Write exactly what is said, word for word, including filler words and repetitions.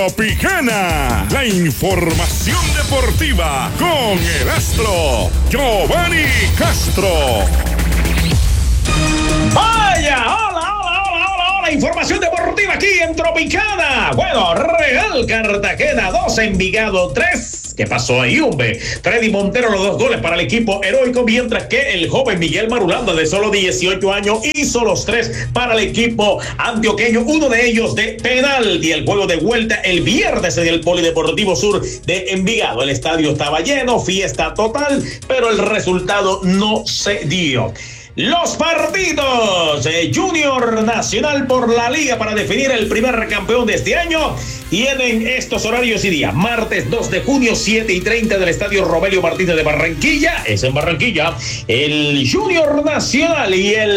Tropicana, la información deportiva con el astro Giovanni Castro. Vaya, hola, hola, hola, hola, hola, información deportiva aquí en Tropicana. Bueno, Real Cartagena dos, Envigado tres. ¿Qué pasó ahí, hombre? Freddy Montero los dos goles para el equipo heroico, mientras que el joven Miguel Marulanda de solo dieciocho años hizo los tres para el equipo antioqueño, uno de ellos de penal. Y el juego de vuelta el viernes en el Polideportivo Sur de Envigado. El estadio estaba lleno, fiesta total, pero el resultado no se dio. Los partidos eh, Junior Nacional por la Liga para definir el primer campeón de este año tienen estos horarios y días. Martes dos de junio, siete y treinta del estadio Romelio Martínez de Barranquilla. Es en Barranquilla. El Junior Nacional y el